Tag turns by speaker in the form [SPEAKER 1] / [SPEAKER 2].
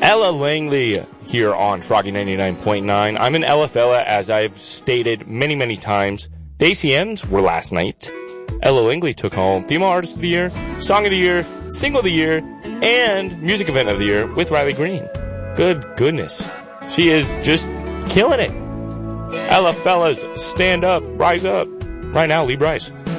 [SPEAKER 1] Ella Langley here on Froggy 99.9. I'm an Ella fella, as I've stated many, many times. The ACMs were last night. Ella Langley took home Female Artist of the Year, Song of the Year, Single of the Year, and Music Event of the Year with Riley Green. Good goodness. She is just killing it. Ella fellas, stand up, rise up. Right now, Lee Bryce.